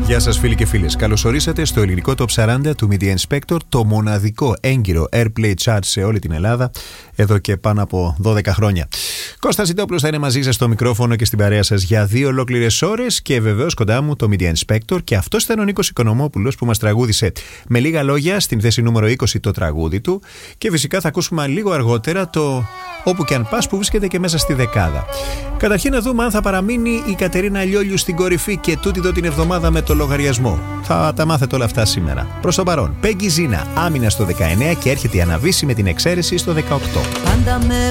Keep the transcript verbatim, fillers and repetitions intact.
Γεια σας φίλοι και φίλες. Καλώς ορίσατε στο ελληνικό Top σαράντα του Media Inspector, το μοναδικό έγκυρο Airplay Chart σε όλη την Ελλάδα, εδώ και πάνω από δώδεκα χρόνια. Κώστας Ζητόπουλος θα είναι μαζί σας στο μικρόφωνο και στην παρέα σας για δύο ολόκληρες ώρες και βεβαίως κοντά μου το Media Inspector, και αυτός ήταν ο Νίκος Οικονομόπουλος που μας τραγούδισε με λίγα λόγια στην θέση νούμερο είκοσι το τραγούδι του, και φυσικά θα ακούσουμε λίγο αργότερα το Όπου και αν πας που βρίσκεται και μέσα στη δεκάδα. Καταρχήν να δούμε αν θα παραμείνει η Κατερίνα Λιόλιου στην κορυφή και τούτη εδώ την εβδομάδα με το λογαριασμό. Θα τα μάθετε όλα αυτά σήμερα. Προς το παρόν, Πέγγι Ζίνα άμυνα στο δεκαεννέα και έρχεται η Αναβίση με την εξαίρεση στο δεκαοκτώ.